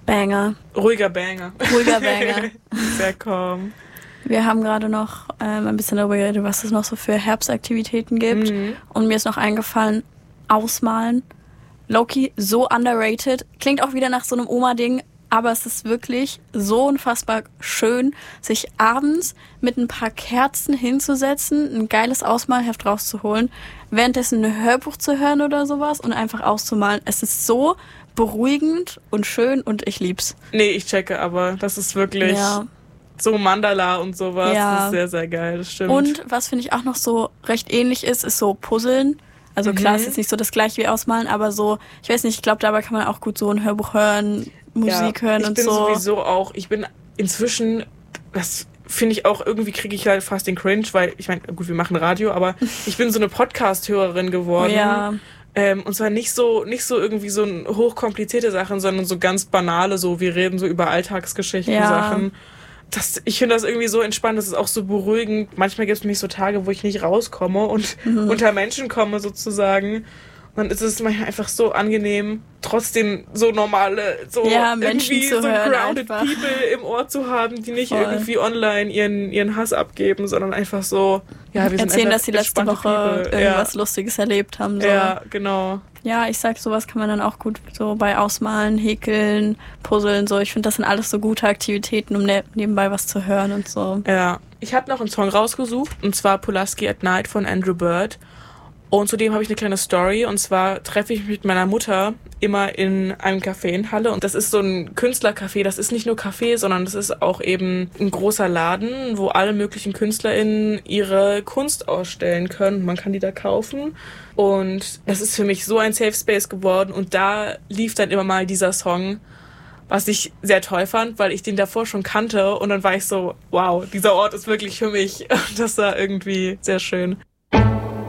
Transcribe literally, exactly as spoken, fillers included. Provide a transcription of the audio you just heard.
Banger. Ruhiger Banger. Ruhiger Banger. Sehr calm. Wir haben gerade noch ähm, ein bisschen darüber geredet, was es noch so für Herbstaktivitäten gibt. Mhm. Und mir ist noch eingefallen, Ausmalen. Low-key, so underrated. Klingt auch wieder nach so einem Oma-Ding, aber es ist wirklich so unfassbar schön, sich abends mit ein paar Kerzen hinzusetzen, ein geiles Ausmalheft rauszuholen, währenddessen ein Hörbuch zu hören oder sowas und einfach auszumalen. Es ist so beruhigend und schön und ich lieb's. Nee, ich checke, aber das ist wirklich... Ja. So Mandala und sowas, Ja. das ist sehr, sehr geil, das stimmt. Und was finde ich auch noch so recht ähnlich ist, ist so Puzzeln. Also klar, Mhm. ist jetzt nicht so das gleiche wie Ausmalen, aber so, ich weiß nicht, ich glaube, dabei kann man auch gut so ein Hörbuch hören, Musik ja, hören ich und bin so. sowieso auch, ich bin inzwischen, das finde ich auch, irgendwie kriege ich halt fast den Cringe, weil, ich meine, gut, wir machen Radio, aber ich bin so eine Podcast-Hörerin geworden. Ja. Ähm, und zwar nicht so, nicht so irgendwie so ein hochkomplizierte Sachen, sondern so ganz banale, so, wir reden so über Alltagsgeschichten, Ja. Sachen. Das, ich finde das irgendwie so entspannt, das ist auch so beruhigend. Manchmal gibt es nämlich so Tage, wo ich nicht rauskomme und Mhm. unter Menschen komme sozusagen. Und dann ist es manchmal einfach so angenehm, trotzdem so normale, so Ja, Menschen irgendwie zu so hören grounded einfach. people im Ohr zu haben, die nicht Voll. irgendwie online ihren, ihren Hass abgeben, sondern einfach so, ja, wir sind Erzählen, einfach dass sie letzte entspannte Woche people. irgendwas Lustiges erlebt haben. So. Ja, ja, genau. Ja, ich sag, sowas kann man dann auch gut so bei Ausmalen, Häkeln, Puzzeln, so. Ich finde, das sind alles so gute Aktivitäten, um ne- nebenbei was zu hören und so. Ja, ich habe noch einen Song rausgesucht, und zwar Pulaski at Night von Andrew Bird. Und zudem habe ich eine kleine Story, und zwar treffe ich mich mit meiner Mutter immer in einem Café in Halle. Und das ist so ein Künstlercafé, das ist nicht nur Café, sondern das ist auch eben ein großer Laden, wo alle möglichen KünstlerInnen ihre Kunst ausstellen können. Man kann die da kaufen. Und das ist für mich so ein Safe Space geworden. Und da lief dann immer mal dieser Song, was ich sehr toll fand, weil ich den davor schon kannte. Und dann war ich so, wow, dieser Ort ist wirklich für mich. Das war irgendwie sehr schön.